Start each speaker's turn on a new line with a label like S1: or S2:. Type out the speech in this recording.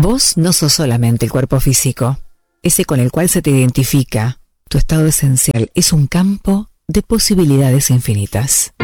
S1: Vos no sos solamente el cuerpo físico, ese con el cual se te identifica. Tu estado esencial es un campo de posibilidades infinitas.